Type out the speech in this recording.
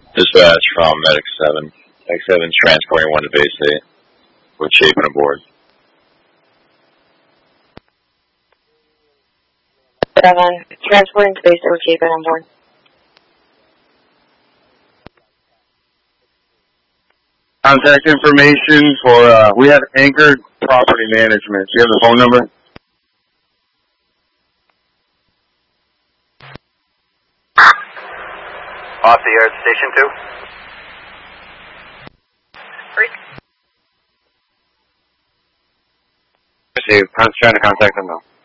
Dispatch from Medic 7. Medic 7's transporting 1 to base 8 with Chapin aboard. 7, transporting to base 8 with Chapin on board. Contact information for, we have Anchored Property Management. Do you have the phone number? Off the air at Station 2. I'm trying to contact them now.